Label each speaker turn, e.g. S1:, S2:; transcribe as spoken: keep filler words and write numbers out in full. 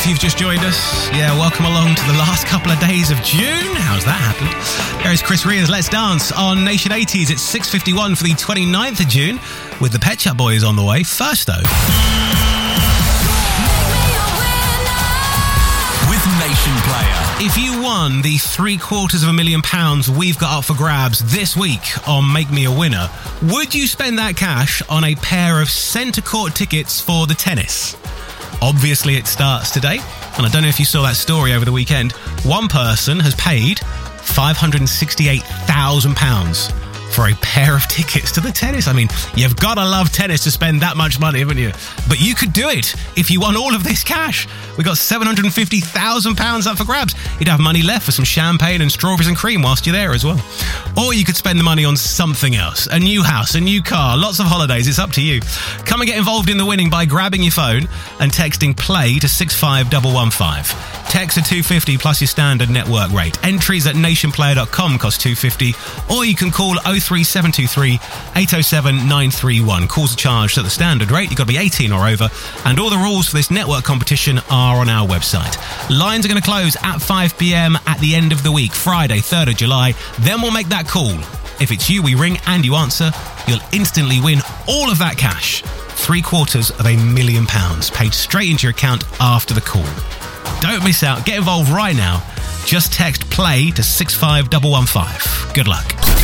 S1: if you've just joined us. Yeah, welcome along to the last couple of days of June. How's that happened? There's Chris Rea's Let's Dance on Nation eighties. It's six fifty-one for the twenty-ninth of June, with the Pet Shop Boys on the way. First, though,
S2: with Nation Player.
S1: if you won the three quarters of a million pounds we've got up for grabs this week on Make Me a Winner, would you spend that cash on a pair of centre court tickets for the tennis? Obviously, it starts today, and I don't know if you saw that story over the weekend. One person has paid five hundred sixty-eight thousand pounds for a pair of tickets to the tennis. I mean, you've got to love tennis to spend that much money, haven't you? But you could do it if you won all of this cash. We got seven hundred fifty thousand pounds up for grabs. You'd have money left for some champagne and strawberries and cream whilst you're there as well. Or you could spend the money on something else. A new house, a new car, lots of holidays. It's up to you. Come and get involved in the winning by grabbing your phone and texting PLAY to six five one one five. Text at two fifty plus your standard network rate. Entries at nation player dot com cost two fifty, or you can call oh three seven two three eight oh seven nine three one. Calls are charged at the standard rate. You've got to be eighteen or over, and all the rules for this network competition are on our website. Lines are going to close at five p.m. at the end of the week, Friday, third of July. Then we'll make that call. If it's you we ring and you answer, you'll instantly win all of that cash. Three quarters of a million pounds paid straight into your account after the call. Don't miss out. Get involved right now. Just text PLAY to six five one one five. Good luck.